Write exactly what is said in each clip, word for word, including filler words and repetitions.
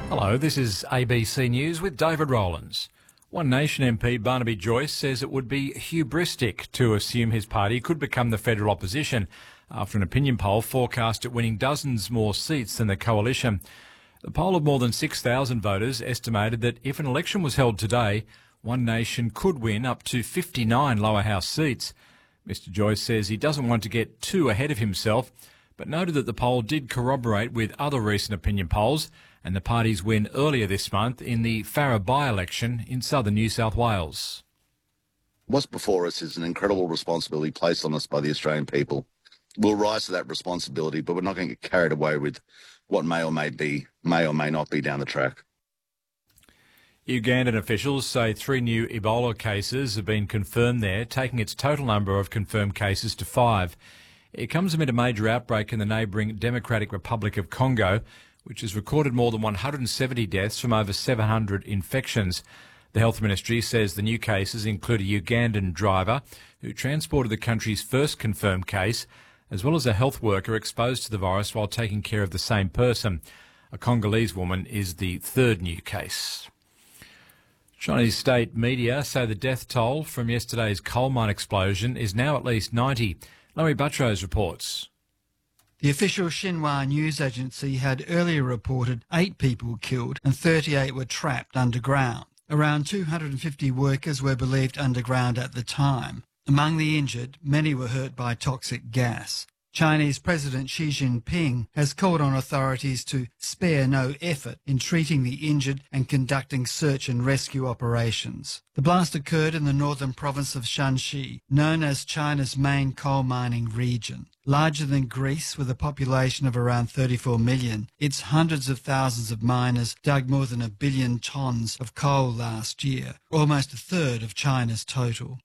Hello, this is A B C News with David Rowlands. One Nation M P Barnaby Joyce says it would be hubristic to assume his party could become the federal opposition after an opinion poll forecast it winning dozens more seats than the coalition. The poll of more than six thousand voters estimated that if an election was held today, One Nation could win up to fifty-nine lower house seats. Mr Joyce says he doesn't want to get too ahead of himself, but noted that the poll did corroborate with other recent opinion polls and the party's win earlier this month in the Farrer by-election in southern New South Wales. What's before us is an incredible responsibility placed on us by the Australian people. We'll rise to that responsibility, but we're not going to get carried away with what may or may be, may or may not be down the track. Ugandan officials say three new Ebola cases have been confirmed there, taking its total number of confirmed cases to five. It comes amid a major outbreak in the neighbouring Democratic Republic of Congo, which has recorded more than one hundred seventy deaths from over seven hundred infections. The Health Ministry says the new cases include a Ugandan driver who transported the country's first confirmed case, as well as a health worker exposed to the virus while taking care of the same person. A Congolese woman is the third new case. Chinese state media say the death toll from yesterday's coal mine explosion is now at least ninety. Larry Buttrose reports. The official Xinhua news agency had earlier reported eight people killed and thirty-eight were trapped underground. Around two hundred fifty workers were believed underground at the time. Among the injured, many were hurt by toxic gas. Chinese President Xi Jinping has called on authorities to spare no effort in treating the injured and conducting search and rescue operations. The blast occurred in the northern province of Shanxi, known as China's main coal mining region. Larger than Greece, with a population of around thirty-four million, its hundreds of thousands of miners dug more than a billion tonnes of coal last year, almost a third of China's total.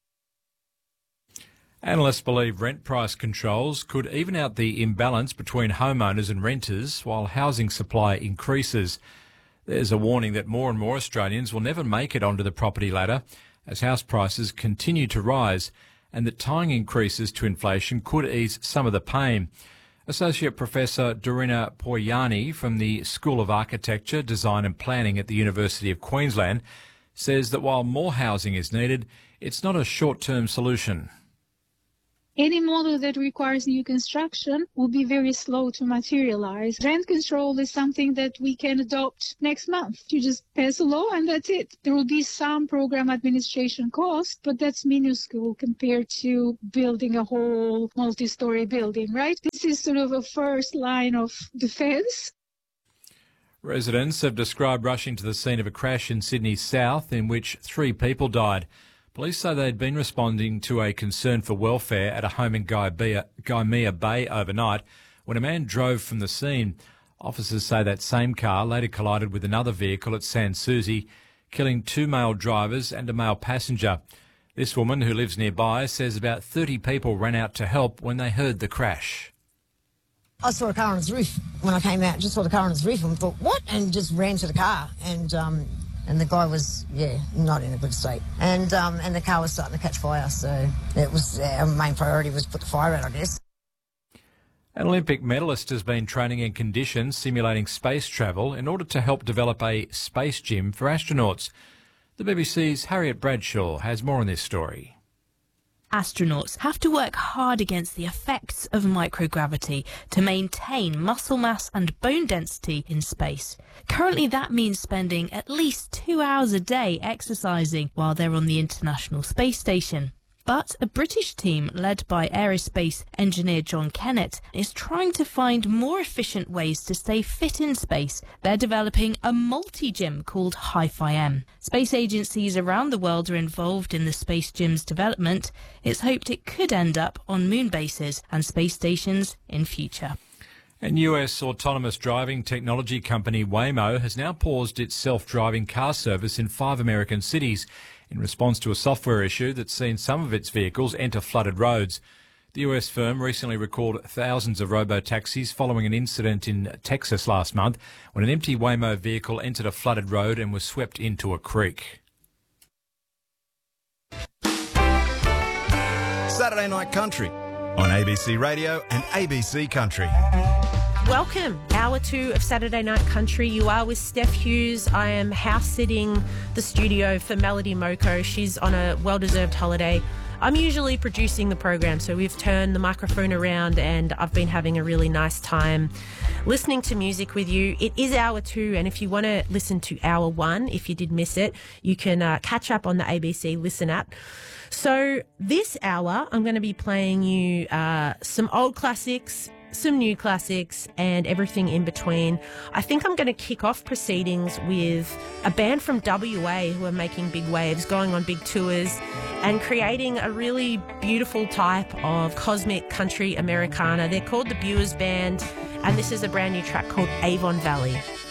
Analysts believe rent price controls could even out the imbalance between homeowners and renters while housing supply increases. There's a warning that more and more Australians will never make it onto the property ladder as house prices continue to rise, and that tying increases to inflation could ease some of the pain. Associate Professor Dorina Poyani from the School of Architecture, Design and Planning at the University of Queensland says that while more housing is needed, it's not a short-term solution. Any model that requires new construction will be very slow to materialize. Rent control is something that we can adopt next month. You just pass a law and that's it. There will be some program administration cost, but that's minuscule compared to building a whole multi-story building, right? This is sort of a first line of defense. Residents have described rushing to the scene of a crash in Sydney South in which three people died. Police say they'd been responding to a concern for welfare at a home in Gymea Bay overnight when a man drove from the scene. Officers say that same car later collided with another vehicle at Sans Souci, killing two male drivers and a male passenger. This woman, who lives nearby, says about thirty people ran out to help when they heard the crash. I saw a car on its roof when I came out, just saw the car on its roof and thought, what? And just ran to the car and... um And the guy was, yeah, not in a good state. And um, and the car was starting to catch fire, so it was uh, our main priority was put the fire out, I guess. An Olympic medalist has been training in conditions simulating space travel in order to help develop a space gym for astronauts. The B B C's Harriet Bradshaw has more on this story. Astronauts have to work hard against the effects of microgravity to maintain muscle mass and bone density in space. Currently, that means spending at least two hours a day exercising while they're on the International Space Station. But a British team led by aerospace engineer John Kennett is trying to find more efficient ways to stay fit in space. They're developing a multi-gym called Hi-Fi M. Space agencies around the world are involved in the space gym's development. It's hoped it could end up on moon bases and space stations in future. And U S autonomous driving technology company Waymo has now paused its self-driving car service in five American cities in response to a software issue that's seen some of its vehicles enter flooded roads. The U S firm recently recalled thousands of robo-taxis following an incident in Texas last month when an empty Waymo vehicle entered a flooded road and was swept into a creek. Saturday Night Country on A B C Radio and A B C Country. Welcome, hour two of Saturday Night Country. You are with Steph Hughes. I am house sitting the studio for Melody Moko. She's on a well-deserved holiday. I'm usually producing the program, so we've turned the microphone around and I've been having a really nice time listening to music with you. It is hour two, and if you want to listen to hour one, if you did miss it, you can uh, catch up on the A B C Listen app. So this hour, I'm going to be playing you uh, some old classics, some new classics, and everything in between. I think I'm going to kick off proceedings with a band from W A who are making big waves, going on big tours, and creating a really beautiful type of cosmic country Americana. They're called the Buers Band, and this is a brand new track called Avon Valley.